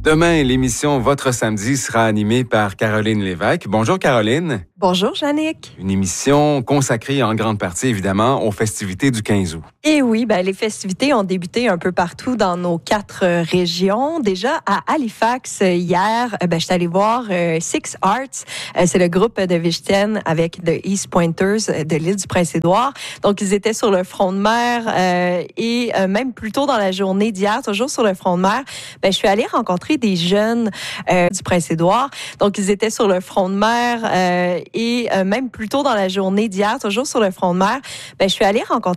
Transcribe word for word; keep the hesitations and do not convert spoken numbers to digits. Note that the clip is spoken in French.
Demain, l'émission Votre Samedi sera animée par Caroline Lévesque. Bonjour Caroline. Bonjour Jannick. Une émission consacrée en grande partie, évidemment, aux festivités du quinze août. Et oui, ben, les festivités ont débuté un peu partout dans nos quatre euh, régions. Déjà, à Halifax, euh, hier, euh, ben, je suis allée voir euh, Six Arts. Euh, c'est le groupe de Vichten avec The East Pointers euh, de l'île du Prince-Édouard. Donc, ils étaient sur le front de mer euh, et euh, même plus tôt dans la journée d'hier, toujours sur le front de mer, ben, je suis allée rencontrer des jeunes euh, du Prince-Édouard. Donc, ils étaient sur le front de mer euh, et euh, même plus tôt dans la journée d'hier, toujours sur le front de mer, ben, je suis allée rencontrer